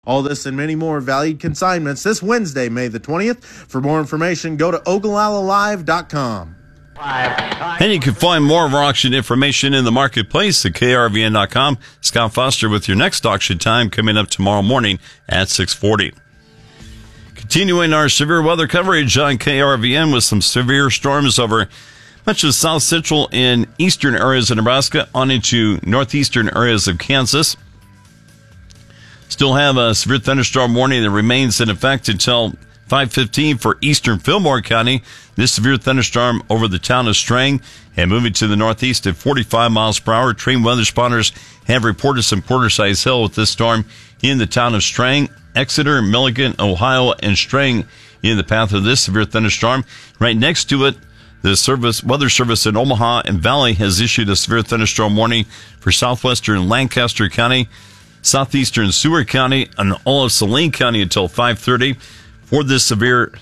All this and many more valued consignments this Wednesday, May the 20th. For more information, go to ogallalaLive.com. And you can find more of our auction information in the marketplace at krvn.com. Scott Foster with your next auction time coming up tomorrow morning at 6:40. Continuing our severe weather coverage on KRVN with some severe storms over much of south central and eastern areas of Nebraska on into northeastern areas of Kansas. Still have a severe thunderstorm warning that remains in effect until 5:15 for eastern Fillmore County. This severe thunderstorm over the town of Strang and moving to the northeast at 45 miles per hour. Trained weather spotters have reported some quarter-size hail with this storm in the town of Strang, Exeter, Milligan, Ohio, and Strang in the path of this severe thunderstorm. Right next to it, the Weather Service in Omaha and Valley has issued a severe thunderstorm warning for southwestern Lancaster County, southeastern Seward County, and all of Saline County until 5:30. For this severe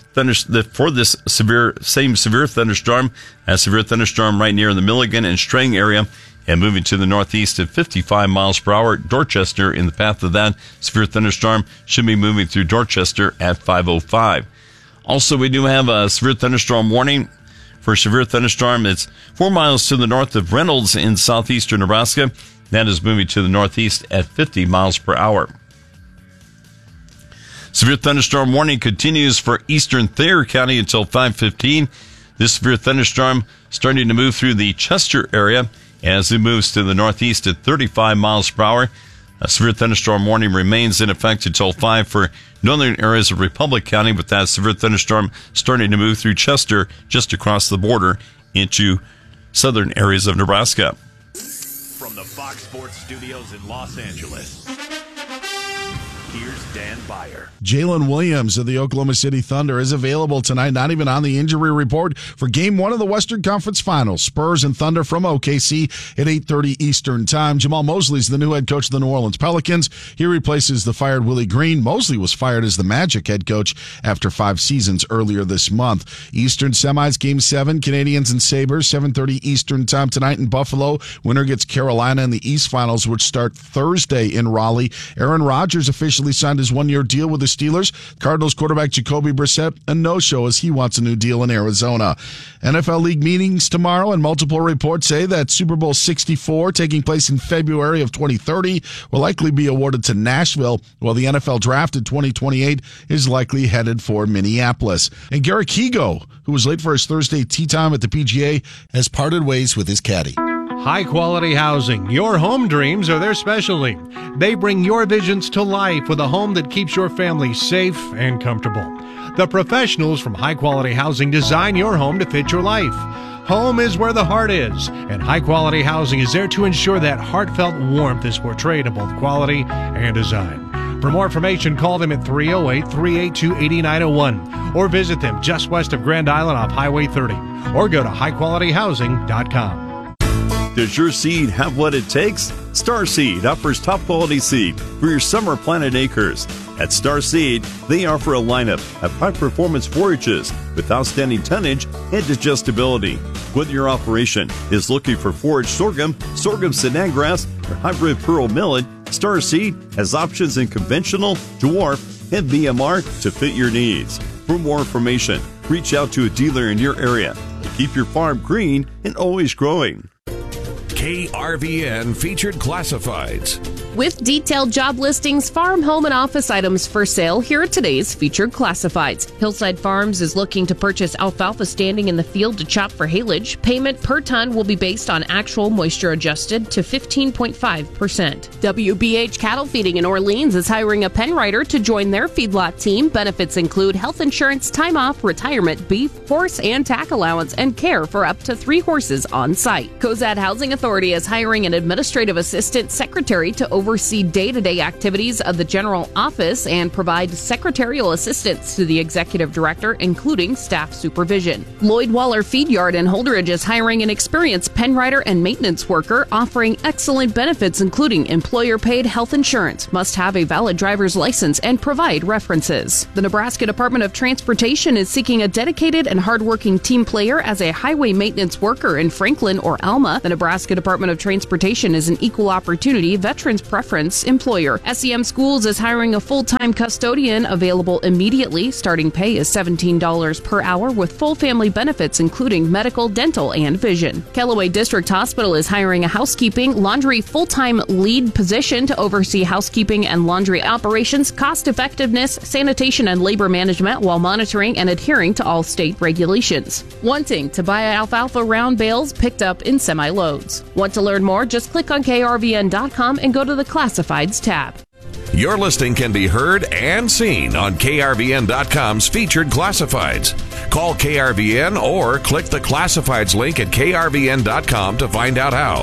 thunderstorm, a severe thunderstorm right near the Milligan and Strang area, and moving to the northeast at 55 miles per hour. Dorchester in the path of that severe thunderstorm should be moving through Dorchester at 5:05. Also, we do have a severe thunderstorm warning for severe thunderstorm. It's 4 miles to the north of Reynolds in southeastern Nebraska. That is moving to the northeast at 50 miles per hour. Severe thunderstorm warning continues for eastern Thayer County until 5:15. This severe thunderstorm starting to move through the Chester area as it moves to the northeast at 35 miles per hour. A severe thunderstorm warning remains in effect until 5 for northern areas of Republic County, with that severe thunderstorm starting to move through Chester just across the border into southern areas of Nebraska. From the Fox Sports Studios in Los Angeles, here's Dan Beyer. Jalen Williams of the Oklahoma City Thunder is available tonight, not even on the injury report, for Game 1 of the Western Conference Finals. Spurs and Thunder from OKC at 8:30 Eastern Time. Jamal Mosley is the new head coach of the New Orleans Pelicans. He replaces the fired Willie Green. Mosley was fired as the Magic head coach after 5 seasons earlier this month. Eastern semis, Game 7, Canadians and Sabres, 7:30 Eastern Time tonight in Buffalo. Winner gets Carolina in the East Finals, which start Thursday in Raleigh. Aaron Rodgers officially signed his 1-year deal with the Steelers. Cardinals quarterback Jacoby Brissett a no-show as he wants a new deal in Arizona. NFL League meetings tomorrow, and multiple reports say that Super Bowl 64, taking place in February of 2030, will likely be awarded to Nashville, while the NFL Draft in 2028 is likely headed for Minneapolis. And Garrick Higo, who was late for his Thursday tee time at the PGA, has parted ways with his caddy. High-quality housing. Your home dreams are their specialty. They bring your visions to life with a home that keeps your family safe and comfortable. The professionals from High Quality Housing design your home to fit your life. Home is where the heart is, and High Quality Housing is there to ensure that heartfelt warmth is portrayed in both quality and design. For more information, call them at 308-382-8901 or visit them just west of Grand Island off Highway 30 or go to highqualityhousing.com. Does your seed have what it takes? Star Seed offers top quality seed for your summer planted acres. At Star Seed, they offer a lineup of high performance forages with outstanding tonnage and digestibility. Whether your operation is looking for forage sorghum, sorghum Sudan grass, or hybrid pearl millet, Star Seed has options in conventional, dwarf, and VMR to fit your needs. For more information, reach out to a dealer in your area to keep your farm green and always growing. KRVN Featured Classifieds. With detailed job listings, farm, home, and office items for sale, here are today's Featured Classifieds. Hillside Farms is looking to purchase alfalfa standing in the field to chop for haylage. Payment per ton will be based on actual moisture adjusted to 15.5%. WBH Cattle Feeding in Orleans is hiring a pen writer to join their feedlot team. Benefits include health insurance, time off, retirement, beef, horse, and tack allowance, and care for up to 3 horses on site. Cozad Housing Authority is hiring an administrative assistant secretary to oversee day-to-day activities of the general office and provide secretarial assistance to the executive director, including staff supervision. Lloyd Waller Feed Yard in Holdridge is hiring an experienced pen writer and maintenance worker, offering excellent benefits including employer-paid health insurance, must have a valid driver's license, and provide references. The Nebraska Department of Transportation is seeking a dedicated and hardworking team player as a highway maintenance worker in Franklin or Alma. The Nebraska Department of Transportation is an equal opportunity veterans preference employer. SEM Schools is hiring a full-time custodian available immediately. Starting pay is $17 per hour with full family benefits, including medical, dental, and vision. Callaway District Hospital is hiring a housekeeping laundry full-time lead position to oversee housekeeping and laundry operations, cost effectiveness, sanitation, and labor management while monitoring and adhering to all state regulations. Wanting to buy alfalfa round bales picked up in semi-loads. Want to learn more? Just click on krvn.com and go to the Classifieds tab. Your listing can be heard and seen on krvn.com's featured classifieds. Call KRVN or click the classifieds link at krvn.com to find out how.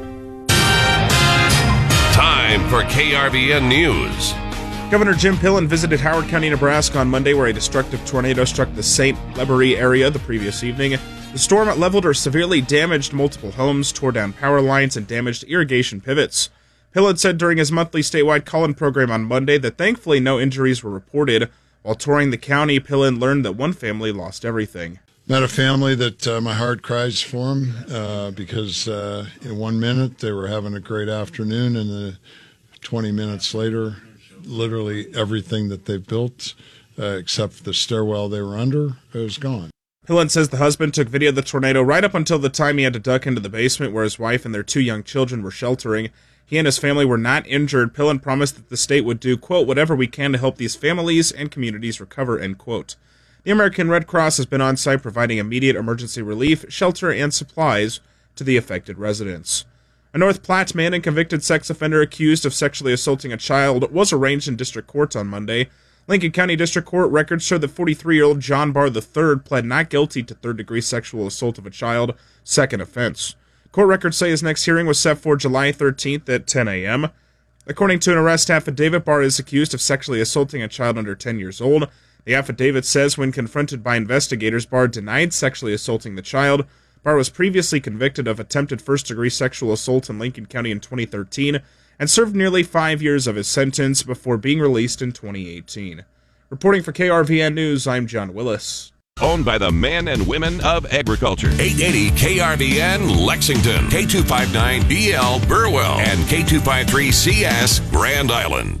Time for KRVN News. Governor Jim Pillen visited Howard County, Nebraska on Monday, where a destructive tornado struck the St. Lebury area the previous evening. The storm leveled or severely damaged multiple homes, tore down power lines, and damaged irrigation pivots. Pillen said during his monthly statewide call-in program on Monday that thankfully no injuries were reported. While touring the county, Pillen learned that one family lost everything. Met a family that my heart cries for them because in 1 minute they were having a great afternoon, and 20 minutes later, literally everything that they built, except for the stairwell they were under, was gone. Pillen says the husband took video of the tornado right up until the time he had to duck into the basement where his wife and their 2 young children were sheltering. He and his family were not injured. Pillen promised that the state would do, quote, whatever we can to help these families and communities recover, end quote. The American Red Cross has been on site providing immediate emergency relief, shelter, and supplies to the affected residents. A North Platte man and convicted sex offender accused of sexually assaulting a child was arraigned in district court on Monday. Lincoln County District Court records show that 43-year-old John Barr III pled not guilty to third-degree sexual assault of a child, second offense. Court records say his next hearing was set for July 13th at 10 a.m. According to an arrest affidavit, Barr is accused of sexually assaulting a child under 10 years old. The affidavit says when confronted by investigators, Barr denied sexually assaulting the child. Barr was previously convicted of attempted first-degree sexual assault in Lincoln County in 2013 and served nearly 5 years of his sentence before being released in 2018. Reporting for KRVN News, I'm John Willis. Owned by the men and women of agriculture. 880 KRVN Lexington, K259BL Burwell, and K253CS Grand Island.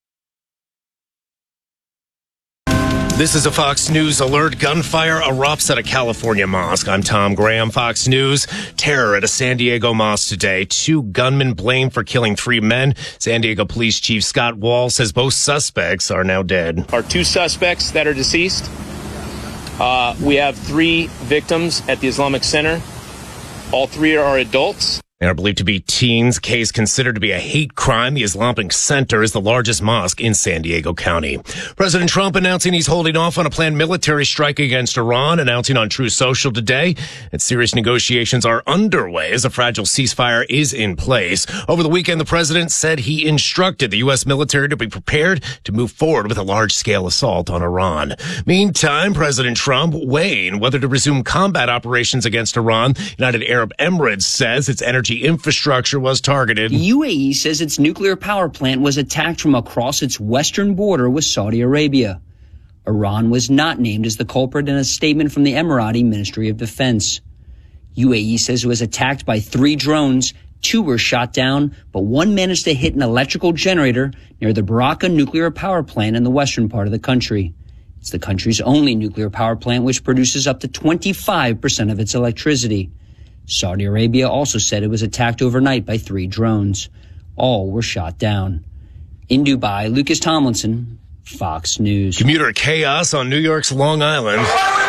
This is a Fox News alert. Gunfire erupts at a California mosque. I'm Tom Graham, Fox News. Terror at a San Diego mosque today. 2 gunmen blamed for killing 3 men. San Diego Police Chief Scott Wall says both suspects are now dead. Our 2 suspects that are deceased. We have 3 victims at the Islamic Center. All 3 are adults. They are believed to be teens. Case considered to be a hate crime. The Islamic Center is the largest mosque in San Diego County. President Trump announcing he's holding off on a planned military strike against Iran, announcing on Truth Social today that serious negotiations are underway as a fragile ceasefire is in place. Over the weekend, the president said he instructed the U.S. military to be prepared to move forward with a large-scale assault on Iran. Meantime, President Trump weighing whether to resume combat operations against Iran. United Arab Emirates says its energy infrastructure was targeted. The UAE says its nuclear power plant was attacked from across its western border with Saudi Arabia. Iran was not named as the culprit in a statement from the Emirati Ministry of Defense. UAE says it was attacked by 3 drones. 2 were shot down, but 1 managed to hit an electrical generator near the Baraka nuclear power plant in the western part of the country. It's the country's only nuclear power plant, which produces up to 25% of its electricity. Saudi Arabia also said it was attacked overnight by 3 drones. All were shot down. In Dubai, Lucas Tomlinson, Fox News. Commuter chaos on New York's Long Island.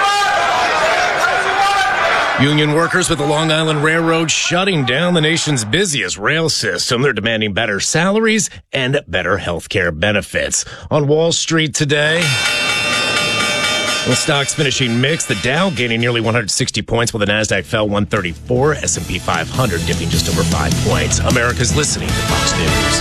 Union workers with the Long Island Railroad shutting down the nation's busiest rail system. They're demanding better salaries and better health care benefits. On Wall Street today, well, stocks finishing mixed. The Dow gaining nearly 160 points, while the Nasdaq fell 134. S&P 500 dipping just over 5 points. America's listening to Fox News.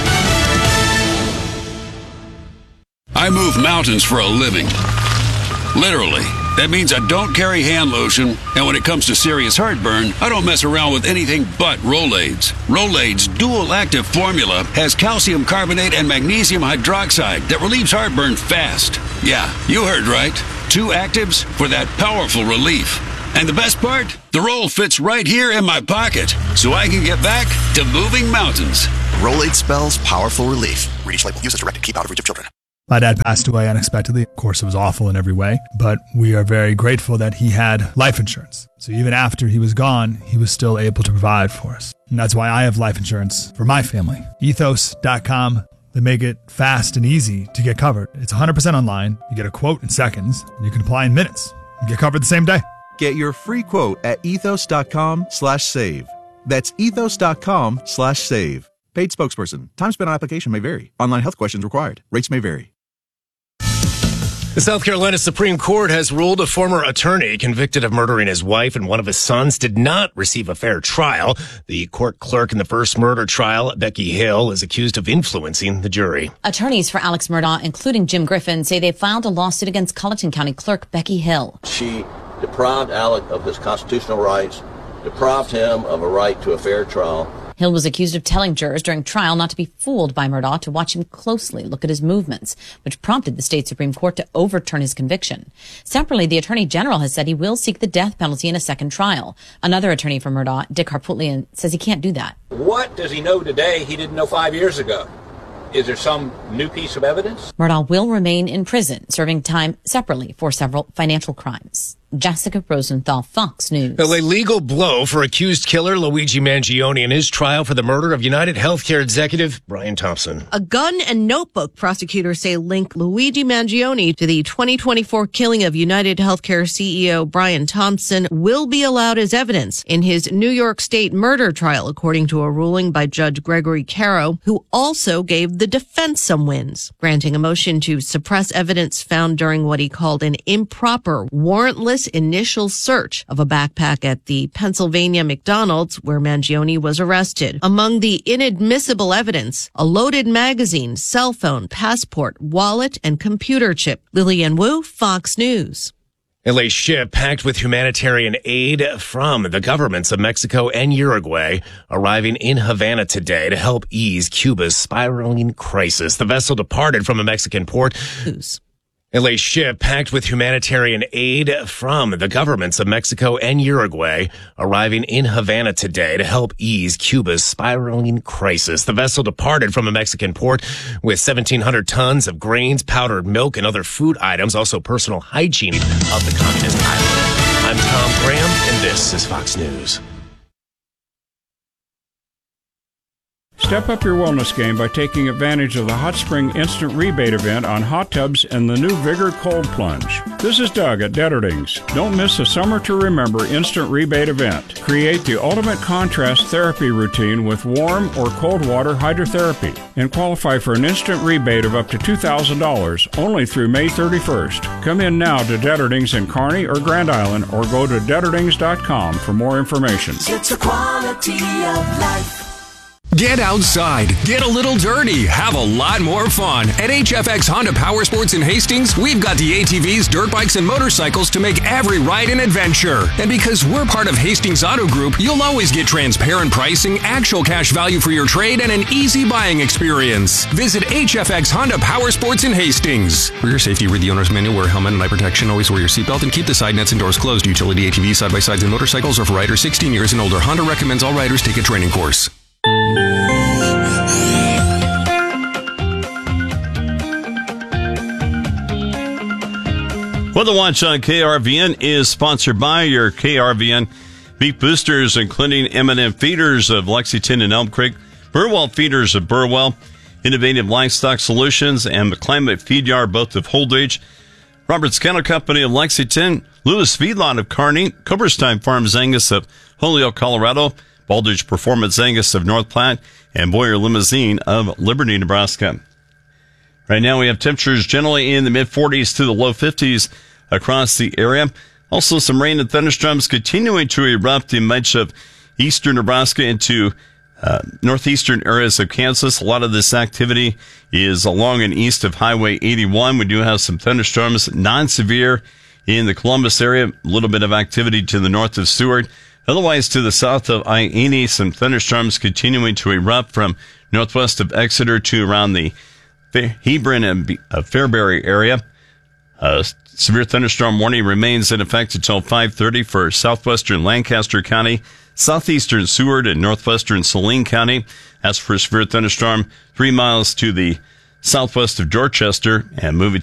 I move mountains for a living. Literally. That means I don't carry hand lotion, and when it comes to serious heartburn, I don't mess around with anything but Rolaids. Rolaids' dual-active formula has calcium carbonate and magnesium hydroxide that relieves heartburn fast. Yeah, you heard right. 2 actives for that powerful relief. And the best part? The roll fits right here in my pocket, so I can get back to moving mountains. Rolaids spells powerful relief. Read each label. Use as directed. Keep out of reach of children. My dad passed away unexpectedly. Of course, it was awful in every way, but we are very grateful that he had life insurance. So even after he was gone, he was still able to provide for us. And that's why I have life insurance for my family. Ethos.com. They make it fast and easy to get covered. It's 100% online. You get a quote in seconds, and you can apply in minutes. You get covered the same day. Get your free quote at ethos.com/save. That's ethos.com/save. Paid spokesperson. Time spent on application may vary. Online health questions required. Rates may vary. The South Carolina Supreme Court has ruled a former attorney convicted of murdering his wife and one of his sons did not receive a fair trial. The court clerk in the first murder trial, Becky Hill, is accused of influencing the jury. Attorneys for Alex Murdaugh, including Jim Griffin, say they filed a lawsuit against Colleton County Clerk Becky Hill. She deprived Alec of his constitutional rights, deprived him of a right to a fair trial. Hill was accused of telling jurors during trial not to be fooled by Murdaugh, to watch him closely, look at his movements, which prompted the state Supreme Court to overturn his conviction. Separately, the Attorney General has said he will seek the death penalty in a second trial. Another attorney for Murdaugh, Dick Harpootlian, says he can't do that. What does he know today he didn't know 5 years ago? Is there some new piece of evidence? Murdaugh will remain in prison, serving time separately for several financial crimes. Jessica Rosenthal, Fox News. A legal blow for accused killer Luigi Mangione in his trial for the murder of United Healthcare executive Brian Thompson. A gun and notebook, prosecutors say, link Luigi Mangione to the 2024 killing of United Healthcare CEO Brian Thompson will be allowed as evidence in his New York State murder trial, according to a ruling by Judge Gregory Caro, who also gave the defense some wins, granting a motion to suppress evidence found during what he called an improper, warrantless initial search of a backpack at the Pennsylvania McDonald's where Mangione was arrested. Among the inadmissible evidence, a loaded magazine, cell phone, passport, wallet, and computer chip. Lillian Wu, Fox News. A ship packed with humanitarian aid from the governments of Mexico and Uruguay arriving in Havana today to help ease Cuba's spiraling crisis. The vessel departed from a Mexican port. A ship packed with humanitarian aid from the governments of Mexico and Uruguay arriving in Havana today to help ease Cuba's spiraling crisis. The vessel departed from a Mexican port with 1,700 tons of grains, powdered milk, and other food items, also personal hygiene of the continent island. I'm Tom Graham, and this is Fox News. Step up your wellness game by taking advantage of the Hot Spring Instant Rebate event on hot tubs and the new Vigor Cold Plunge. This is Doug at Detterdings. Don't miss the Summer to Remember Instant Rebate event. Create the ultimate contrast therapy routine with warm or cold water hydrotherapy and qualify for an instant rebate of up to $2,000 only through May 31st. Come in now to Detterdings in Kearney or Grand Island or go to Detterdings.com for more information. It's a quality of life. Get outside, get a little dirty, have a lot more fun. At HFX Honda Power Sports in Hastings, we've got the ATVs, dirt bikes, and motorcycles to make every ride an adventure. And because we're part of Hastings Auto Group, you'll always get transparent pricing, actual cash value for your trade, and an easy buying experience. Visit HFX Honda Power Sports in Hastings. For your safety, read the owner's manual, wear a helmet and eye protection, always wear your seatbelt, and keep the side nets and doors closed. Utility ATVs, side-by-sides, and motorcycles are for riders 16 years and older. Honda recommends all riders take a training course. Weather Watch on KRVN is sponsored by your KRVN beef boosters, including M&M feeders of Lexington and Elm Creek, Burwell feeders of Burwell, Innovative Livestock Solutions, and McClimate Feed Yard, both of Holdridge, Roberts Kennel Company of Lexington, Lewis Feedlot of Kearney, Cooperstein Farms Angus of Holyoke, Colorado, Baldridge Performance Angus of North Platte, and Boyer Limousine of Liberty, Nebraska. Right now we have temperatures generally in the mid-40s to the low 50s across the area. Also some rain and thunderstorms continuing to erupt in much of eastern Nebraska into northeastern areas of Kansas. A lot of this activity is along and east of Highway 81. We do have some thunderstorms, non-severe in the Columbus area. A little bit of activity to the north of Seward. Otherwise, to the south of I-80, some thunderstorms continuing to erupt from northwest of Exeter to around the Hebron and Fairbury area. Severe thunderstorm warning remains in effect until 5:30 for southwestern Lancaster County, southeastern Seward and northwestern Saline County. As for a severe thunderstorm, 3 miles to the southwest of Dorchester, and moving